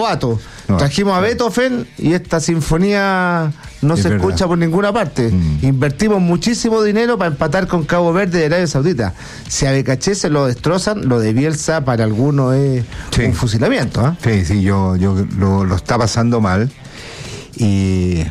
novato. Trajimos a Beethoven y esta sinfonía no se escucha por ninguna parte. Invertimos muchísimo dinero para empatar con Cabo Verde de Arabia Saudita. Si a Becaché se lo destrozan, lo de Bielsa para algunos es un fusilamiento. Sí, yo lo está pasando mal. Y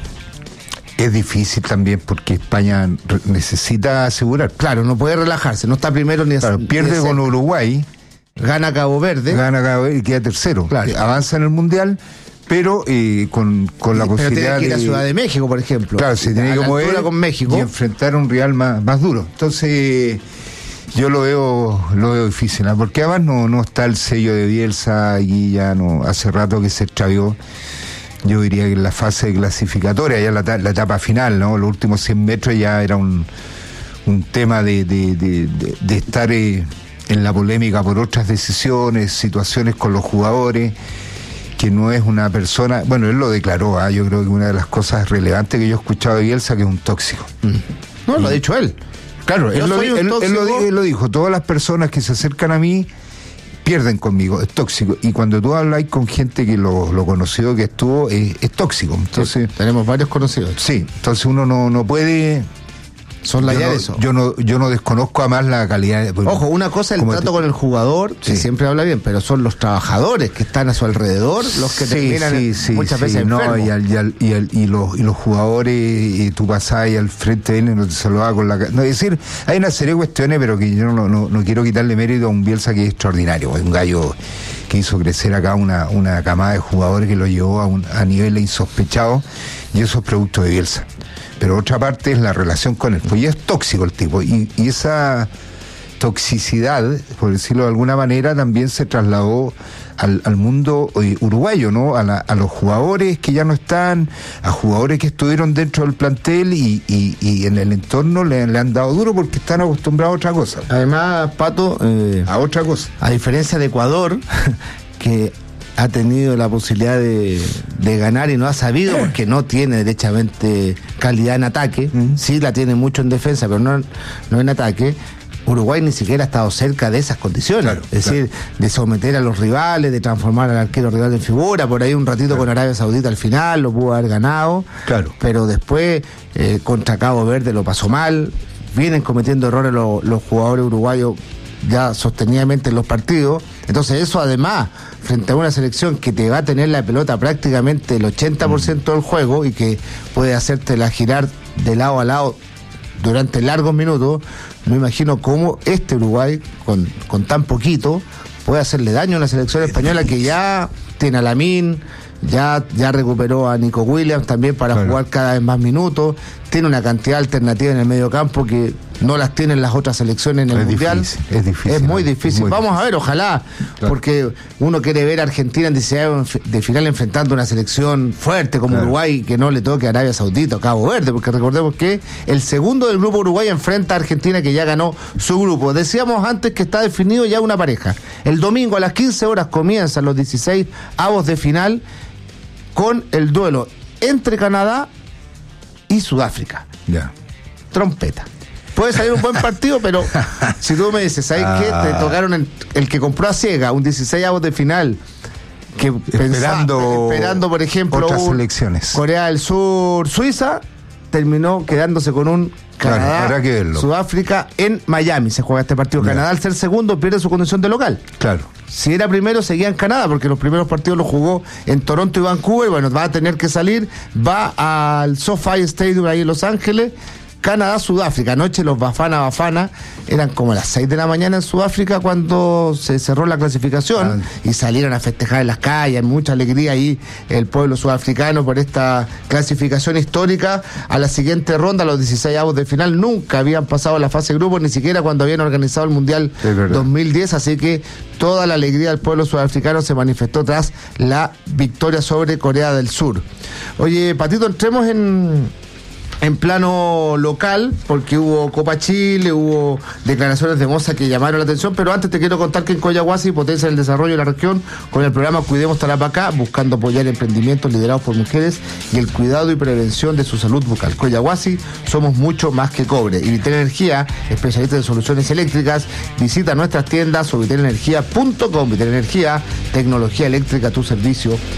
es difícil también porque España necesita asegurar. Claro, no puede relajarse, no está primero ni pierde con Uruguay. Gana Cabo Verde y queda tercero. Claro. Avanza en el Mundial, pero con la posibilidad de ir a Ciudad de México, por ejemplo. Claro, se tiene que mover con México y enfrentar a un rival más duro. Entonces, yo lo veo difícil, ¿no? Porque además no está el sello de Bielsa y ya no, hace rato que se extravió. Yo diría que en la fase clasificatoria, ya la etapa final, ¿no? Los últimos 100 metros ya era un tema de estar en la polémica por otras decisiones, situaciones con los jugadores, que no es una persona, bueno, él lo declaró, yo creo que una de las cosas relevantes que yo he escuchado de Bielsa, que es un tóxico. No, lo ha dicho él. Claro, él lo dijo, todas las personas que se acercan a mí pierden conmigo, es tóxico. Y cuando tú hablas con gente que lo conoció, que estuvo, es tóxico. Entonces, tenemos varios conocidos. Sí, entonces uno no puede... eso. Yo no desconozco además la calidad. Ojo, una cosa es el trato con el jugador, que siempre habla bien, pero son los trabajadores que están a su alrededor los que terminan muchas veces enfermos. Y los jugadores, tú pasás ahí al frente de él y no te saludaba con la... No, es decir, hay una serie de cuestiones, pero que yo no quiero quitarle mérito a un Bielsa que es extraordinario, es un gallo que hizo crecer acá una camada de jugadores que lo llevó a niveles insospechados, y eso es producto de Bielsa. Pero otra parte es la relación con él, pues ya es tóxico el tipo, y esa toxicidad, por decirlo de alguna manera, también se trasladó al mundo uruguayo, ¿no? A los jugadores que ya no están, a jugadores que estuvieron dentro del plantel y en el entorno le han dado duro porque están acostumbrados a otra cosa. Además, Pato, a otra cosa. A diferencia de Ecuador, que ha tenido la posibilidad de ganar y no ha sabido, porque no tiene derechamente calidad en ataque, sí la tiene mucho en defensa, pero no en ataque. Uruguay ni siquiera ha estado cerca de esas condiciones, decir, de someter a los rivales, de transformar al arquero rival en figura. Por ahí un ratito con Arabia Saudita al final lo pudo haber ganado, pero después contra Cabo Verde lo pasó mal. Vienen cometiendo errores los jugadores uruguayos ya sostenidamente en los partidos. Entonces eso, además, frente a una selección que te va a tener la pelota prácticamente el 80% del juego y que puede hacértela girar de lado a lado durante largos minutos, no imagino cómo este Uruguay, con tan poquito, puede hacerle daño a una selección española que ya tiene a Lamine, ya recuperó a Nico Williams también para jugar cada vez más minutos, tiene una cantidad alternativa en el medio campo que no las tienen las otras selecciones en el Mundial. Es difícil. Es muy difícil. Vamos a ver, ojalá, porque uno quiere ver a Argentina en 16 de final enfrentando una selección fuerte como Uruguay, que no le toque a Arabia Saudita o Cabo Verde, porque recordemos que el segundo del grupo Uruguay enfrenta a Argentina, que ya ganó su grupo. Decíamos antes que está definido ya una pareja. El domingo a las 15 horas comienzan los 16 avos de final con el duelo entre Canadá y Sudáfrica. Trompeta. Puede salir un buen partido, pero si tú me dices, ¿sabes qué? Te tocaron el que compró a ciega un 16 avos de final, que esperando, por ejemplo, otras selecciones. Corea del Sur, Suiza, terminó quedándose con un Canadá, Sudáfrica en Miami. Se juega este partido. Canadá, al ser segundo, pierde su condición de local. Si era primero, seguía en Canadá, porque los primeros partidos los jugó en Toronto y Vancouver. Bueno, va a tener que salir, va al SoFi Stadium ahí en Los Ángeles. Canadá, Sudáfrica. Anoche los Bafana eran como las 6 de la mañana en Sudáfrica cuando se cerró la clasificación y salieron a festejar en las calles, mucha alegría ahí el pueblo sudafricano por esta clasificación histórica a la siguiente ronda, los 16 avos de final. Nunca habían pasado la fase de grupos, ni siquiera cuando habían organizado el Mundial 2010, así que toda la alegría del pueblo sudafricano se manifestó tras la victoria sobre Corea del Sur. Oye, Patito, entremos en plano local, porque hubo Copa Chile, hubo declaraciones de Moza que llamaron la atención, pero antes te quiero contar que en Coyahuasi potencia el desarrollo de la región con el programa Cuidemos Tarapacá, buscando apoyar emprendimientos liderados por mujeres y el cuidado y prevención de su salud bucal. Coyahuasi, somos mucho más que cobre. Y Vitel Energía, especialista en soluciones eléctricas, visita nuestras tiendas o vitelenergia.com. Vitel Energía, tecnología eléctrica a tu servicio.